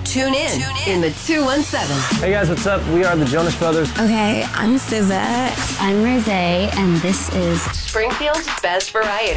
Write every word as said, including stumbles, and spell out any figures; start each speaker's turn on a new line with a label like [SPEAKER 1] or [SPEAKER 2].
[SPEAKER 1] Tune in in the two one seven.
[SPEAKER 2] Hey guys, what's up? We are the Jonas Brothers.
[SPEAKER 3] Okay, I'm S Z A.
[SPEAKER 4] I'm Rosé, and this is
[SPEAKER 1] Springfield's best variety.